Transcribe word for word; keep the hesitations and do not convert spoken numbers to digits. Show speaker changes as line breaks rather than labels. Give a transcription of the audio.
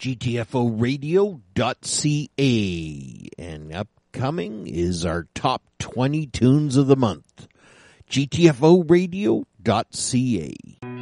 G T F O radio dot C A. And upcoming is our top twenty tunes of the month. G T F O radio dot C A.